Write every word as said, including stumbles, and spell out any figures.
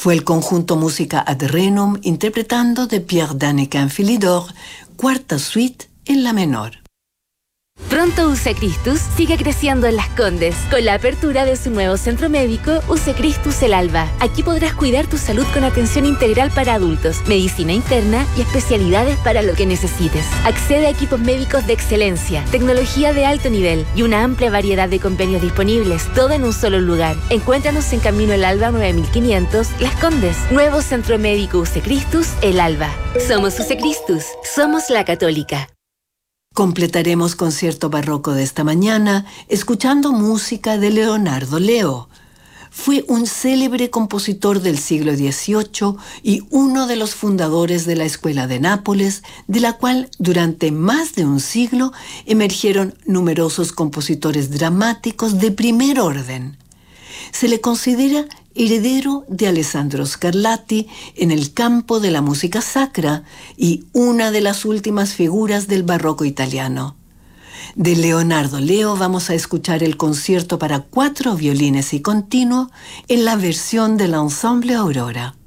Fue el conjunto Música ad Renum interpretando de Pierre Danekin Philidor, cuarta suite en la menor. Pronto U C Christus sigue creciendo en Las Condes con la apertura de su nuevo centro médico U C Christus El Alba. Aquí podrás cuidar tu salud con atención integral para adultos, medicina interna y especialidades para lo que necesites. Accede a equipos médicos de excelencia, tecnología de alto nivel y una amplia variedad de convenios disponibles, todo en un solo lugar. Encuéntranos en Camino El Alba nueve mil quinientos, Las Condes. Nuevo centro médico U C Christus El Alba. Somos U C Christus, somos la Católica. Completaremos concierto barroco de esta mañana escuchando música de Leonardo Leo. Fue un célebre compositor del siglo dieciocho y uno de los fundadores de la Escuela de Nápoles, de la cual durante más de un siglo emergieron numerosos compositores dramáticos de primer orden. Se le considera heredero de Alessandro Scarlatti en el campo de la música sacra y una de las últimas figuras del barroco italiano. De Leonardo Leo vamos a escuchar el concierto para cuatro violines y continuo en la versión del Ensemble Aurora.